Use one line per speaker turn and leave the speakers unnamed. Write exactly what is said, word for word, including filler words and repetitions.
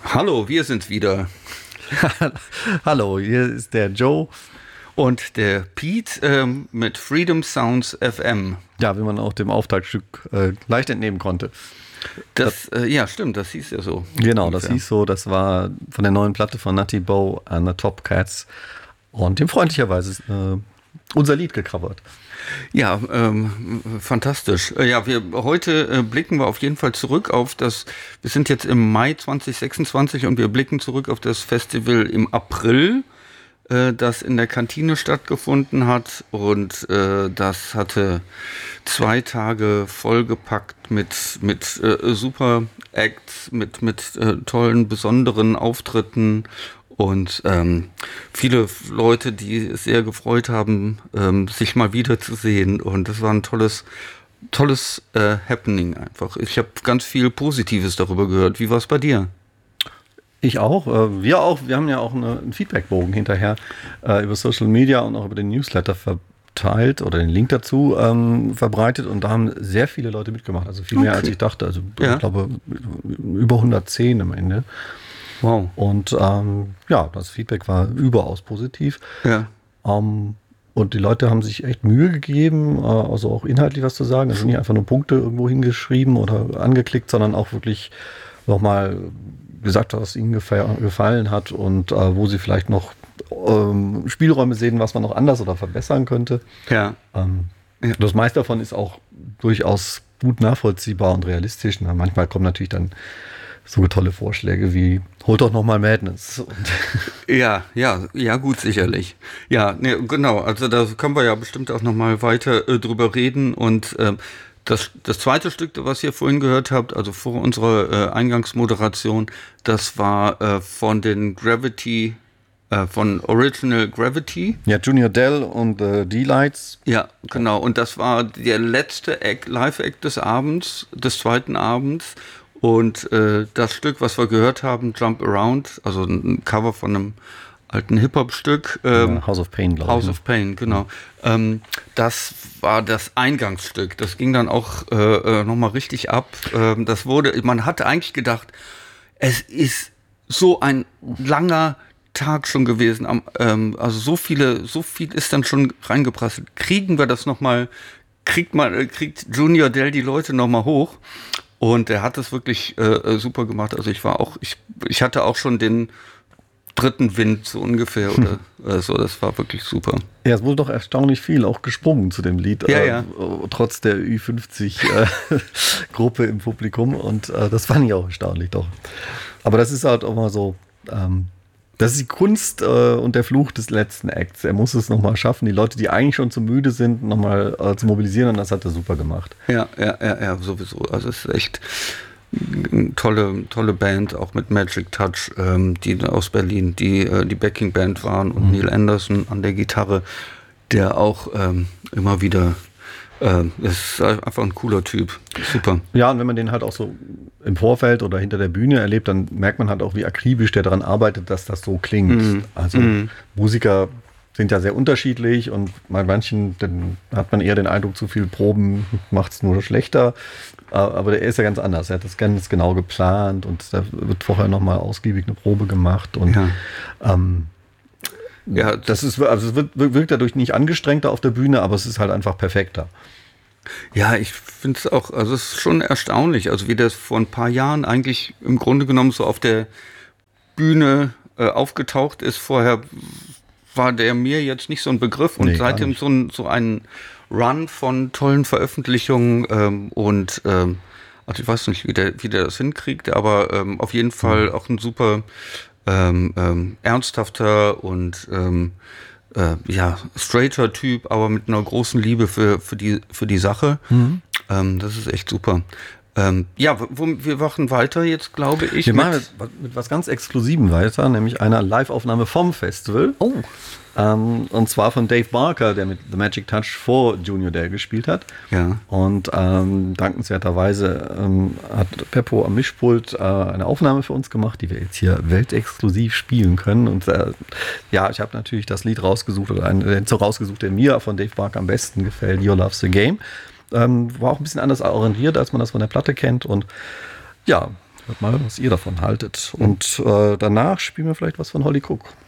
Hallo, wir sind's wieder.
Hallo, hier ist der Joe.
Und der Pete ähm, mit Freedom Sounds F M.
Ja, wie man auch dem Auftaktstück äh, leicht entnehmen konnte.
Das, das äh, ja, stimmt, das hieß ja so.
Genau, ungefähr. Das hieß so, das war von der neuen Platte von Nutty Bow and the Top Cats. Und dem freundlicherweise äh, unser Lied gecovert.
Ja, ähm, fantastisch. Ja, wir heute äh, blicken wir auf jeden Fall zurück auf das, wir sind jetzt im Mai zwanzig sechsundzwanzig und wir blicken zurück auf das Festival im April, äh, das in der Kantine stattgefunden hat, und äh, das hatte zwei Tage vollgepackt mit, mit äh, super Acts, mit, mit äh, tollen, besonderen Auftritten. Und ähm, viele Leute, die sehr gefreut haben, ähm, sich mal wiederzusehen. Und das war ein tolles, tolles äh, Happening einfach. Ich habe ganz viel Positives darüber gehört. Wie war es bei dir?
Ich auch. Äh, wir auch. Wir haben ja auch eine, einen Feedbackbogen hinterher äh, über Social Media und auch über den Newsletter verteilt oder den Link dazu ähm, verbreitet. Und da haben sehr viele Leute mitgemacht. Also viel mehr, okay, als ich dachte. Also ja. Ich glaube über hundertzehn am Ende. Wow. Und ähm, ja, das Feedback war überaus positiv.
Ja.
Ähm, und die Leute haben sich echt Mühe gegeben, äh, also auch inhaltlich was zu sagen. Also nicht einfach nur Punkte irgendwo hingeschrieben oder angeklickt, sondern auch wirklich nochmal gesagt, was ihnen gefa- gefallen hat und äh, wo sie vielleicht noch ähm, Spielräume sehen, was man noch anders oder verbessern könnte.
Ja.
Ähm,
ja.
Das meiste davon ist auch durchaus gut nachvollziehbar und realistisch. Na, manchmal kommen natürlich dann so tolle Vorschläge wie, holt doch nochmal Madness. Und
ja, ja, ja, gut, sicherlich. Ja, ne, genau, also da können wir ja bestimmt auch nochmal weiter äh, drüber reden. Und ähm, das, das zweite Stück, was ihr vorhin gehört habt, also vor unserer äh, Eingangsmoderation, das war äh, von den Gravity, äh, von Original Gravity.
Ja, Junior Dell und äh, D-Lights.
Ja, genau, und das war der letzte Act, Live-Act des Abends, des zweiten Abends. Und äh, das Stück, was wir gehört haben, Jump Around, also ein Cover von einem alten Hip-Hop-Stück. Ähm,
ja, House of Pain, glaube
ich. House
ne?
of Pain, genau. Ja. Ähm, das war das Eingangsstück. Das ging dann auch äh, nochmal richtig ab. Ähm, das wurde, man hatte eigentlich gedacht, es ist so ein langer Tag schon gewesen. Am, ähm, also so viele, so viel ist dann schon reingeprasselt. Kriegen wir das nochmal, kriegt man, kriegt Junior Dell die Leute nochmal hoch? Und er hat es wirklich äh, super gemacht. Also ich war auch, ich, ich hatte auch schon den dritten Wind so ungefähr oder äh, so. Das war wirklich super.
Ja, es wurde doch erstaunlich viel auch gesprungen zu dem Lied.
Ja,
äh,
ja.
Trotz der Ü fünfzig äh, Gruppe im Publikum. Und äh, das fand ich auch erstaunlich doch. Aber das ist halt auch mal so, ähm, das ist die Kunst äh, und der Fluch des letzten Acts. Er muss es nochmal schaffen, die Leute, die eigentlich schon zu müde sind, nochmal äh, zu mobilisieren, und das hat er super gemacht.
Ja, ja, ja, ja, sowieso. Also es ist echt eine tolle, tolle Band, auch mit Magic Touch, ähm, die aus Berlin, die äh, die Backing-Band waren, und mhm. Neil Anderson an der Gitarre, der auch ähm, immer wieder Ähm, ist einfach ein cooler Typ. Super.
Ja, und wenn man den halt auch so im Vorfeld oder hinter der Bühne erlebt, dann merkt man halt auch, wie akribisch der daran arbeitet, dass das so klingt. Mm. Also mm. Musiker sind ja sehr unterschiedlich, und bei manchen dann hat man eher den Eindruck, zu viel Proben macht es nur schlechter. Aber der ist ja ganz anders. Er hat das ganz genau geplant, und da wird vorher nochmal ausgiebig eine Probe gemacht. Und
ja.
ähm, Ja, das ist, also es wird, wirkt dadurch nicht angestrengter auf der Bühne, aber es ist halt einfach perfekter.
Ja, ich finde es auch, also es ist schon erstaunlich, also wie das vor ein paar Jahren eigentlich im Grunde genommen so auf der Bühne äh, aufgetaucht ist. Vorher war der mir jetzt nicht so ein Begriff, und nee, seitdem so ein, so ein Run von tollen Veröffentlichungen ähm, und ähm, also ich weiß nicht, wie der, wie der das hinkriegt, aber ähm, auf jeden Fall mhm. auch ein super Ähm, ähm, ernsthafter und ähm, äh, ja, straighter Typ, aber mit einer großen Liebe für, für, die, für die Sache. Mhm. Ähm, das ist echt super. Ähm, ja, wo, wir machen weiter jetzt, glaube ich.
Wir machen mit, mit was ganz Exklusivem weiter, nämlich einer Live-Aufnahme vom Festival.
Oh.
Ähm, und zwar von Dave Barker, der mit The Magic Touch vor Junior Dell gespielt hat.
Ja.
Und ähm, dankenswerterweise ähm, hat Peppo am Mischpult äh, eine Aufnahme für uns gemacht, die wir jetzt hier weltexklusiv spielen können. Und äh, ja, ich habe natürlich das Lied rausgesucht, oder einen so rausgesucht, der mir von Dave Barker am besten gefällt, Your Love's the Game. Ähm, war auch ein bisschen anders arrangiert, als man das von der Platte kennt. Und ja, Hört mal, was ihr davon haltet. Und äh, danach spielen wir vielleicht was von Holly Cook.